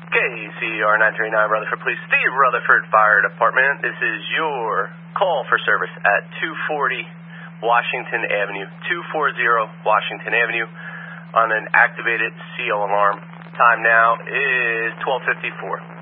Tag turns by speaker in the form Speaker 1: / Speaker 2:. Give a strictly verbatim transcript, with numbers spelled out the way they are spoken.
Speaker 1: K C R nine three nine Rutherford Police, the Rutherford Fire Department. This is your call for service at two forty Washington Avenue, two forty Washington Avenue on an activated C O alarm. Time now is twelve fifty-four.